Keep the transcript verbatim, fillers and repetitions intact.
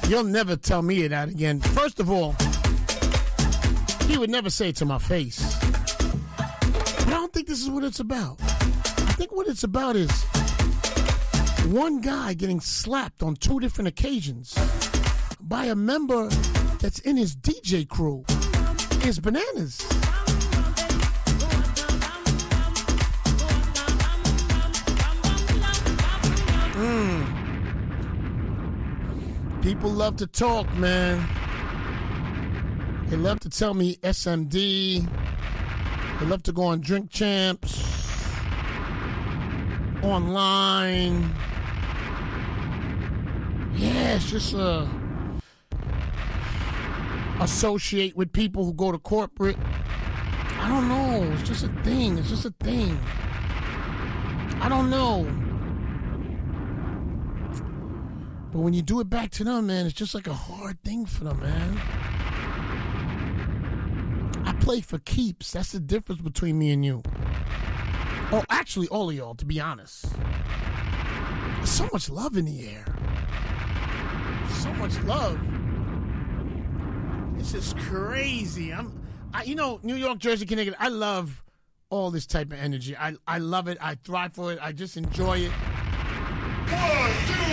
You'll never tell me that again. First of all, he would never say it to my face. But I don't think this is what it's about. I think what it's about is one guy getting slapped on two different occasions by a member that's in his D J crew. It's bananas. Mm. People love to talk, man. They love to tell me S M D. They love to go on Drink Champs, online. Yeah, it's just uh, associate with people who go to corporate. I don't know. It's just a thing. It's just a thing. I don't know. But when you do it back to them, man, it's just like a hard thing for them, man. I play for keeps. That's the difference between me and you. Oh, actually, all of y'all, to be honest. There's so much love in the air. So much love. This is crazy. I'm, I, you know, New York, Jersey, Connecticut, I love all this type of energy. I, I love it. I thrive for it. I just enjoy it. One, two,